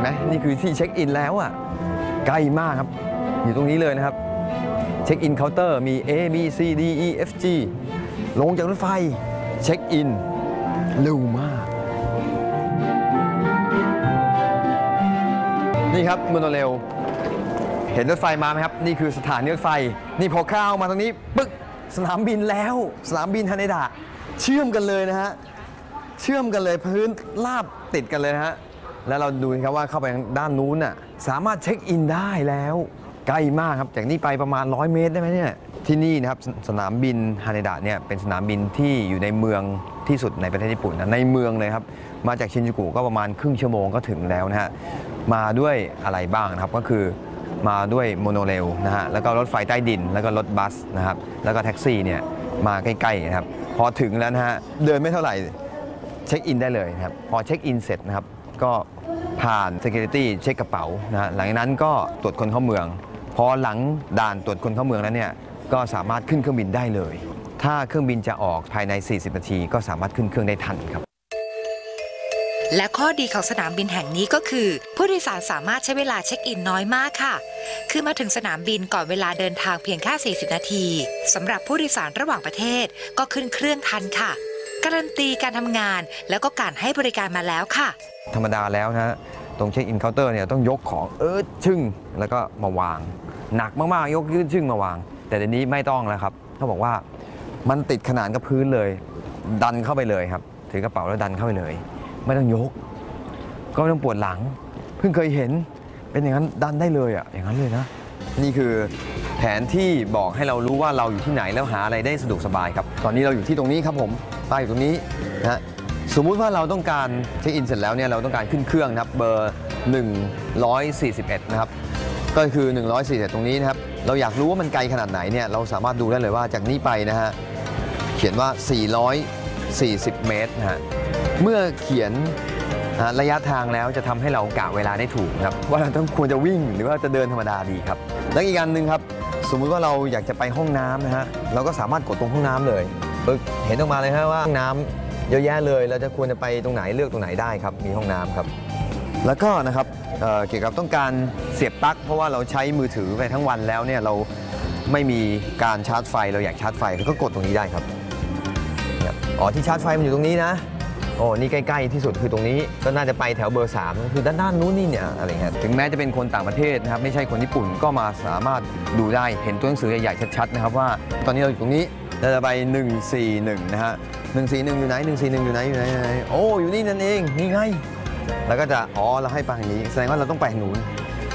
ไหมนี่คือที่เช็คอินแล้วอ่ะใกล้มากครับอยู่ตรงนี้เลยนะครับเช็คอินเคาน์เตอร์มี A B C D E F G ลงจากรถไฟเช็คอินเร็วมากนี่ครับโมโนเรลเห็นรถไฟมาไหมครับนี่คือสถานีรถไฟนี่พอเข้ามาตรงนี้ปึ๊กสนามบินแล้วสนามบินฮาเนดะเชื่อมกันเลยนะฮะเชื่อมกันเลยพื้นราบติดกันเลยนะฮะแล้วเราดูนะครับว่าเข้าไปด้านนู้นน่ะสามารถเช็คอินได้แล้วใกล้มากครับจากนี้ไปประมาณ100 เมตรได้ไหมเนี่ยที่นี่นะครับสนามบินฮาเนดะเนี่ยเป็นสนามบินที่อยู่ในเมืองที่สุดในประเทศญี่ปุ่นนะในเมืองเลยครับมาจากชินจูกุก็ประมาณครึ่งชั่วโมงก็ถึงแล้วนะฮะมาด้วยอะไรบ้างนะครับก็คือมาด้วยโมโนเรลนะฮะแล้วก็รถไฟใต้ดินแล้วก็รถบัสนะครับแล้วก็แท็กซี่เนี่ยมาใกล้ๆนะครับพอถึงแล้วนะฮะเดินไม่เท่าไหร่เช็คอินได้เลยนะครับพอเช็คอินเสร็จนะครับก็ผ่าน Security เช็คกระเป๋านะฮะหลังจากนั้นก็ตรวจคนเข้าเมืองพอหลังด่านตรวจคนเข้าเมืองนั้นเนี่ยก็สามารถขึ้นเครื่องบินได้เลยถ้าเครื่องบินจะออกภายใน40 นาทีก็สามารถขึ้นเครื่องได้ทันครับและข้อดีของสนามบินแห่งนี้ก็คือผู้โดยสารสามารถใช้เวลาเช็คอินน้อยมากค่ะคือมาถึงสนามบินก่อนเวลาเดินทางเพียงแค่40 นาทีสำหรับผู้โดยสารระหว่างประเทศก็ขึ้นเครื่องทันค่ะการันตีการทำงานแล้วก็การให้บริการมาแล้วค่ะธรรมดาแล้วนะตรงเช็คอินเคาน์เตอร์เนี่ยต้องยกของชึ่งแล้วก็มาวางหนักมากๆยกชึ่งมาวางแต่เดี๋ยวนี้ไม่ต้องแล้วครับเขาบอกว่ามันติดขนานกับพื้นเลยดันเข้าไปเลยครับถือกระเป๋าแล้วดันเข้าไปเลยไม่ต้องยกก็ไม่ต้องปวดหลังเพิ่งเคยเห็นเป็นอย่างนั้นดันได้เลยอ่ะอย่างนั้นเลยนะนี่คือแผนที่บอกให้เรารู้ว่าเราอยู่ที่ไหนแล้วหาอะไรได้สะดวกสบายครับตอนนี้เราอยู่ที่ตรงนี้ครับผมป้ายอยู่ตรงนี้นะสมมุติว่าเราต้องการเช็คอินเสร็จแล้วเนี่ยเราต้องการขึ้นเครื่องนะครับเบอร์141นะครับก็คือ141ตรงนี้นะครับเราอยากรู้ว่ามันไกลขนาดไหนเนี่ยเราสามารถดูได้เลยว่าจากนี้ไปนะฮะเขียนว่า440 เมตรนะฮะเมื่อเขียนระยะทางแล้วจะทำให้เรากะเวลาได้ถูกครับว่าเราต้องควรจะวิ่งหรือว่าจะเดินธรรมดาดีครับและอีกอันหนึ่งครับสมมุติว่าเราอยากจะไปห้องน้ำนะฮะเราก็สามารถกดตรงห้องน้ำเลยเห็นออกมาเลยฮะว่าห้องน้ำเยอะแยะเลยเราจะควรจะไปตรงไหนเลือกตรงไหนได้ครับมีห้องน้ำครับแล้วก็นะครับเกี่ยวกับต้องการเสียบปลั๊กเพราะว่าเราใช้มือถือไปทั้งวันแล้วเนี่ยเราไม่มีการชาร์จไฟเราอยากชาร์จไฟก็กดตรงนี้ได้ครับอ๋อที่ชาร์จไฟมันอยู่ตรงนี้นะโอ้นี่ใกล้ๆที่สุดคือตรงนี้ก็น่าจะไปแถวเบอร์3คือด้านนู้นนี่เนี่ยอะไรเงี้ยถึงแม้จะเป็นคนต่างประเทศนะครับไม่ใช่คนญี่ปุ่นก็มาสามารถดูได้เห็นตัวหนังสือใหญ่ๆชัดๆนะครับว่าตอนนี้เราอยู่ตรงนี้เราจะไป141นะฮะ141อยู่ไหน141อยู่ไหนโอ้อยู่นี่นั่นเองนี่ไงแล้วก็จะอ๋อเราให้ไปทางนี้แสดงว่าเราต้องไปทางนู้น